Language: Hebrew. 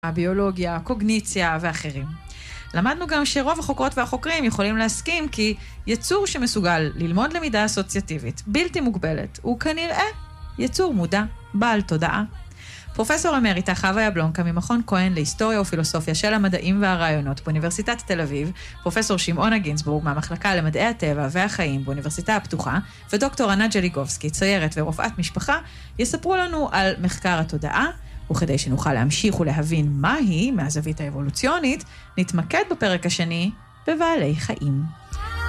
הביולוגיה, הקוגניציה ואחרים. למדנו גם שרוב החוקרות והחוקרים יכולים להסכים כי יצור שמסוגל ללמוד למידה אסוציאטיבית, בלתי מוגבלת, הוא כנראה יצור מודע, בעל תודעה. פרופסור אמריטה חווה יבלונקה ממכון כהן להיסטוריה ופילוסופיה של המדעים והרעיונות באוניברסיטת תל אביב, פרופסור שמעונה גינצבורג מהמחלקה למדעי הטבע והחיים באוניברסיטה הפתוחה, ודוקטור ענת ג'ליגובסקי, ציירת ורופאת משפחה, יספרו לנו על מחקר התודעה, וכדי שנוכל להמשיך ולהבין מהי מהזווית האבולוציונית, נתמקד בפרק השני בבעלי חיים.